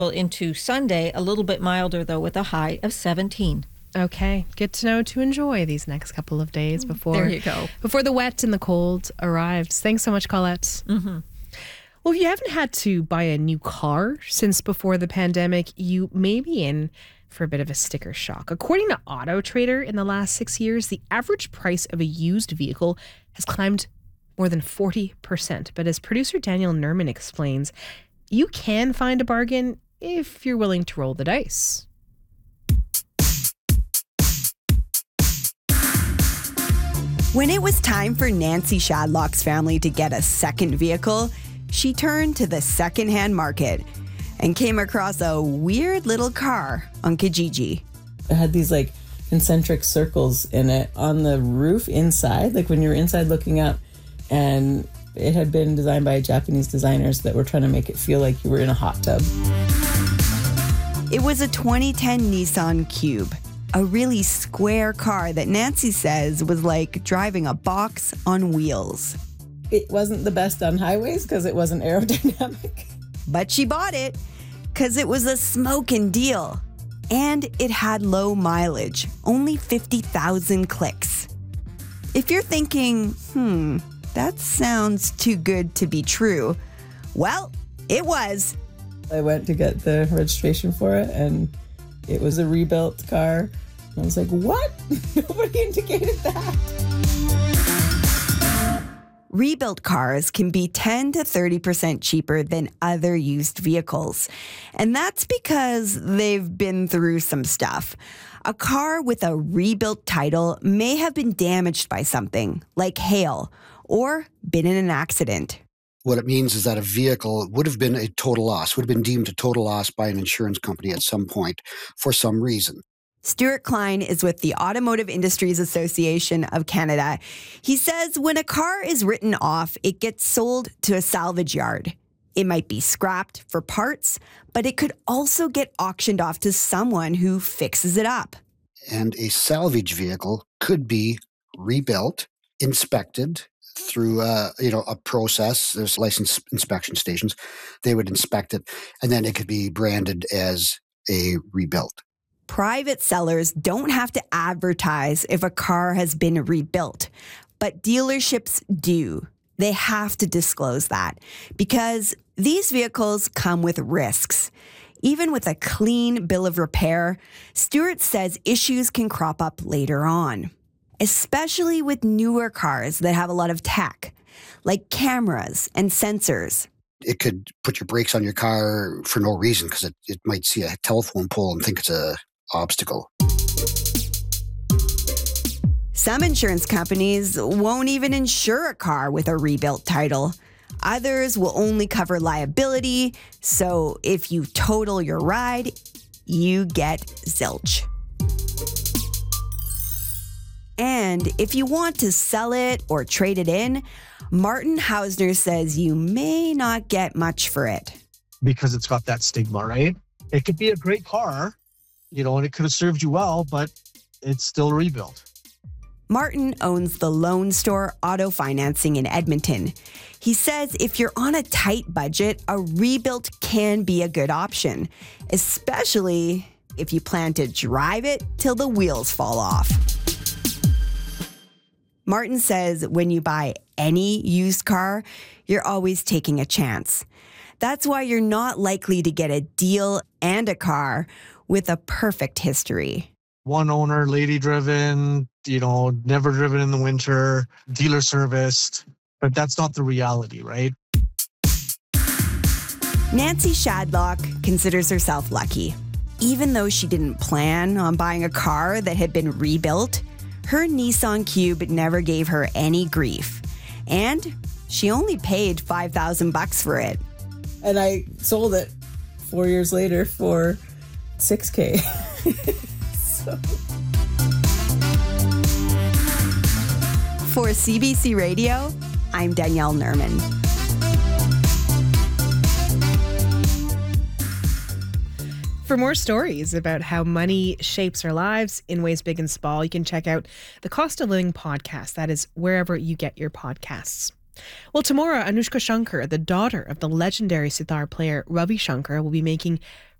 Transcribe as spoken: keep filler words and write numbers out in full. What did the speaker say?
Into Sunday, a little bit milder, though, with a high of seventeen. Okay, good to know to enjoy these next couple of days before there you go. before the wet and the cold arrives. Thanks so much, Colette. Mm-hmm. Well, if you haven't had to buy a new car since before the pandemic, you may be in for a bit of a sticker shock. According to Auto Trader, in the last six years, the average price of a used vehicle has climbed more than forty percent. But as producer Daniel Nerman explains, you can find a bargain if you're willing to roll the dice. When it was time for Nancy Shadlock's family to get a second vehicle, she turned to the secondhand market and came across a weird little car on Kijiji. It had these like concentric circles in it on the roof inside, like when you were inside looking up, and it had been designed by Japanese designers that were trying to make it feel like you were in a hot tub. It was a twenty ten Nissan Cube, a really square car that Nancy says was like driving a box on wheels. It wasn't the best on highways because it wasn't aerodynamic. But she bought it because it was a smoking deal. And it had low mileage, only fifty thousand clicks. If you're thinking, hmm, that sounds too good to be true, well, it was. I went to get the registration for it, and it was a rebuilt car. I was like, what? Nobody indicated that. Rebuilt cars can be ten to thirty percent cheaper than other used vehicles. And that's because they've been through some stuff. A car with a rebuilt title may have been damaged by something, like hail, or been in an accident. What it means is that a vehicle would have been a total loss, would have been deemed a total loss by an insurance company at some point for some reason. Stuart Klein is with the Automotive Industries Association of Canada. He says when a car is written off, it gets sold to a salvage yard. It might be scrapped for parts, but it could also get auctioned off to someone who fixes it up. And a salvage vehicle could be rebuilt, inspected through a, you know, a process. There's licensed inspection stations. They would inspect it, and then it could be branded as a rebuilt. Private sellers don't have to advertise if a car has been rebuilt, but dealerships do. They have to disclose that because these vehicles come with risks. Even with a clean bill of repair, Stuart says issues can crop up later on, especially with newer cars that have a lot of tech, like cameras and sensors. It could put your brakes on your car for no reason because it, it might see a telephone pole and think it's a obstacle. Some insurance companies won't even insure a car with a rebuilt title. Others will only cover liability, so if you total your ride, you get zilch. And if you want to sell it or trade it in, Martin Hausner says you may not get much for it. Because it's got that stigma, right? It could be a great car, you know, and it could have served you well, but it's still rebuilt. Martin owns the Lone Star Auto Financing in Edmonton. He says if you're on a tight budget, a rebuilt can be a good option, especially if you plan to drive it till the wheels fall off. Martin says when you buy any used car, you're always taking a chance. That's why you're not likely to get a deal and a car with a perfect history. One owner, lady driven, you know, never driven in the winter, dealer serviced, but that's not the reality, right? Nancy Shadlock considers herself lucky. Even though she didn't plan on buying a car that had been rebuilt, her Nissan Cube never gave her any grief. And she only paid five thousand bucks for it. And I sold it four years later for six K. So. For C B C Radio, I'm Danielle Nerman. For more stories about how money shapes our lives in ways big and small, you can check out the Cost of Living podcast. That is wherever you get your podcasts. Well, tomorrow, Anushka Shankar, the daughter of the legendary sitar player Ravi Shankar, will be making